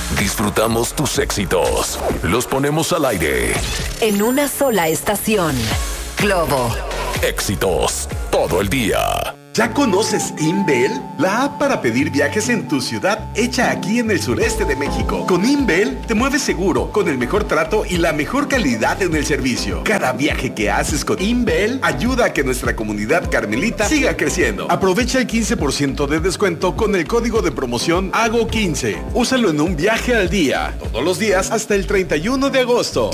Disfrutamos tus éxitos. Los ponemos al aire. En una sola estación. Globo. Éxitos todo el día. ¿Ya conoces Inbel? La app para pedir viajes en tu ciudad, hecha aquí en el sureste de México. Con Inbel te mueves seguro, con el mejor trato y la mejor calidad en el servicio. Cada viaje que haces con Inbel ayuda a que nuestra comunidad carmelita siga creciendo. Aprovecha el 15% de descuento con el código de promoción HAGO15. Úsalo en un viaje al día, todos los días hasta el 31 de agosto.